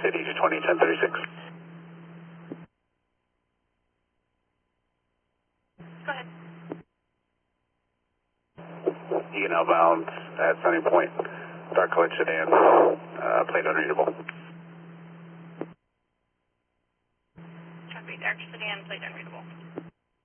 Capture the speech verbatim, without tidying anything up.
City two twenty, ten thirty-six. Go ahead. Egan outbound at Sunny Point, dark colored sedan, uh, plate unreadable. Copy, dark sedan, plate unreadable.